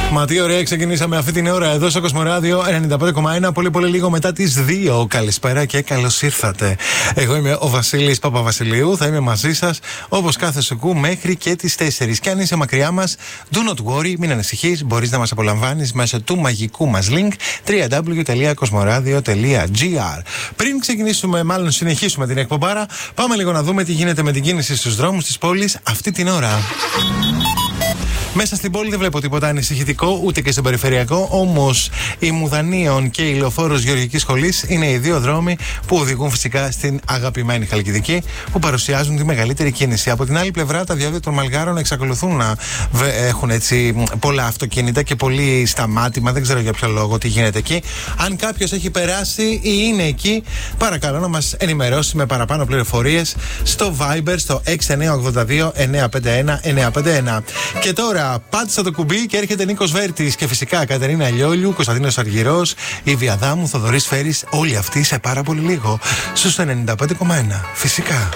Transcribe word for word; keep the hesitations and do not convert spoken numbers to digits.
Μα τι ωραία, ξεκινήσαμε αυτή την ώρα εδώ στο Κοσμοράδιο ενενήντα πέντε κόμμα ένα, πολύ πολύ λίγο μετά τις δύο. Καλησπέρα και καλώς ήρθατε. Εγώ είμαι ο Βασίλης Παπαβασιλείου, θα είμαι μαζί σας όπως κάθε σουκού μέχρι και τις τέσσερις. Και αν είσαι μακριά μας, do not worry, μην ανησυχείς, μπορείς να μας απολαμβάνεις μέσω του μαγικού μας link double-u double-u double-u τελεία κοσμοράδιο τελεία τζι άρ. Πριν ξεκινήσουμε, μάλλον συνεχίσουμε την εκπομπάρα, πάμε λίγο να δούμε τι γίνεται με την κίνηση στους δρόμους της πόλης αυτή την ώρα. Μέσα στην πόλη δεν βλέπω τίποτα ανησυχητικό, ούτε και στον περιφερειακό. Όμως η Μουδανίων και η Λεωφόρος Γεωργικής Σχολής είναι οι δύο δρόμοι που οδηγούν φυσικά στην αγαπημένη Χαλκιδική, που παρουσιάζουν τη μεγαλύτερη κίνηση. Από την άλλη πλευρά, τα διόδια των Μαλγάρων εξακολουθούν να έχουν έτσι πολλά αυτοκίνητα και πολύ σταμάτημα. Δεν ξέρω για ποιο λόγο, τι γίνεται εκεί. Αν κάποιος έχει περάσει ή είναι εκεί, παρακαλώ να μας ενημερώσει με παραπάνω πληροφορίες στο Viber, στο έξι εννιά οκτώ δύο εννιά πέντε ένα εννιά πέντε ένα. Και τώρα πάτησα το κουμπί και έρχεται Νίκος Βέρτης και φυσικά Κατερίνα Λιόλιου, Κωνσταντίνος Αργυρός, Ιβη Αδάμου, Θοδωρής Φέρης, όλοι αυτοί σε πάρα πολύ λίγο. Στους ενενήντα πέντε κόμμα ένα. Φυσικά.